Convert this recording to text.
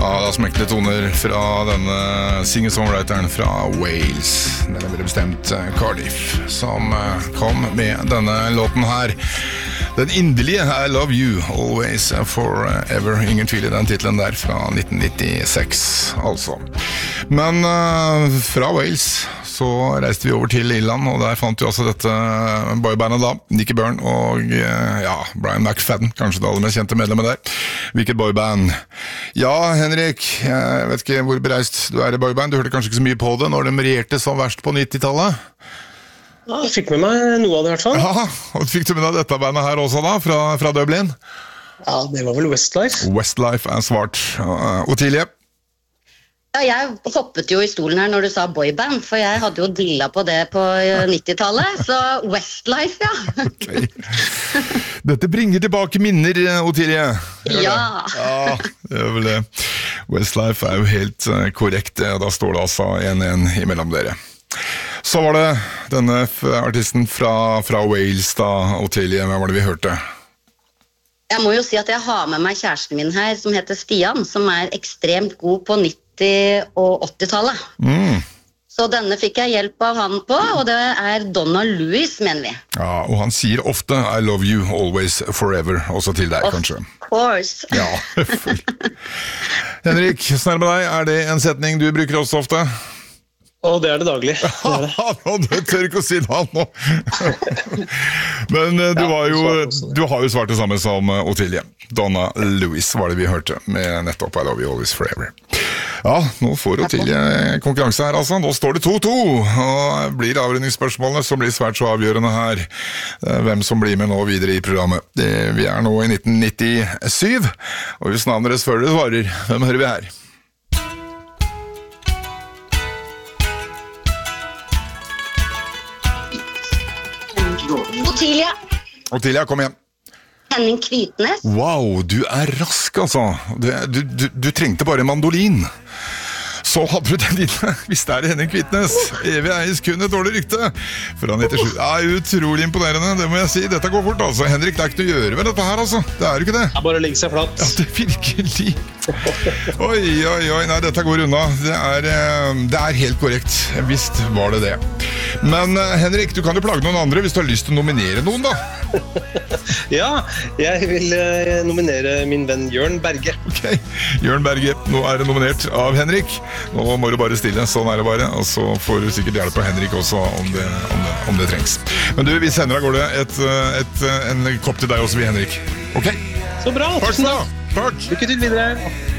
Da smekkende toner fra denne singer-songwriteren fra Wales, nærmere bestemt Cardiff, som kom med denne låten her. Den inderlige I Love You, Always Forever, ingen tvil i den titlen der, fra 1996 altså. Men fra Wales så reiste vi over til Irland, og der fant vi også dette boybandet da, Nicky Byrne og Brian McFadden, kanskje det aller mest kjente medlemmet der. Hvilket boyband? Ja, Henrik, jeg vet ikke hvor bereist du er i boyband, du hørte kanskje ikke så mye på det når de regjerte som verst på 90-tallet? Ja, jeg fikk med meg noe av det i hvert fall. Ja, og fikk du med deg dette bandet her også da, fra Dublin? Ja, det var vel Westlife. Westlife er svart. Ottilie? Ja, jeg hoppet jo i stolen her når du sa boyband, for jeg hadde jo dilla på det på 90-tallet, så Westlife, ja. Okay. Dette bringer tilbake minner, Ottilie. Ja. Ja, det er vel det. Westlife er jo helt korrekt, da står det altså 1-1 imellom dere. Så var det denne artisten fra Wales da, Ottilie, hvem var det vi hørte? Jeg må jo si at jeg har med meg kjæresten min her, som heter Stian, som er ekstremt god på 90- og 80-tallet. Så denne fikk jeg hjelp av han på, og det er Donna Lewis, mener vi. Ja, og han sier ofte I love you, always, forever, også til deg, kanskje. Of course. Ja, Henrik, snart med deg, er det en setning du bruker også ofte? Og det er det daglig. Det er det. Du tør ikke å si det nå. Men du har jo svart det samme som Ottilie. Donna Lewis var det vi hørte med nettopp I love you, always, forever. Ja, nå får Ottilie konkurranse her altså. Nå står det 2-2, og blir avrundingsspørsmålene som blir svært så avgjørende her. Hvem som blir med nå videre i programmet. Vi er nå i 1997, og hvis navnet deres før dere svarer, hvem hører vi her? Ottilia, kom igjen. Henning Kvitnes. Wow, du er rask altså. Du trengte bare en mandolin. Så hadde du den inne, hvis det er Henning Kvitnes. Evig eies kun et dårlig rykte. Fra 97. Ja, utrolig imponerende, det må jeg si. Dette går fort altså. Henrik, det er ikke noe å gjøre med dette her altså. Det er jo ikke det. Det er bare å legge seg flatt. Ja, det virkelig. Oi, nei, dette går unna. Det er helt korrekt. Visst var det. Men Henrik, du kan jo plage noen andre hvis du har lyst til å nominere noen da. Ja, jeg vil nominere min venn Jørn Berge. Ok, Jørn Berge, nå er det nominert av Henrik. Nå må du bare stille, sånn er det bare. Og så får du sikkert hjelp av Henrik også om det trengs. Men du, vi sender av gårde en kopp til deg også, vi Henrik. Ok? Så bra, Takk da. Takk. Lykke til videre.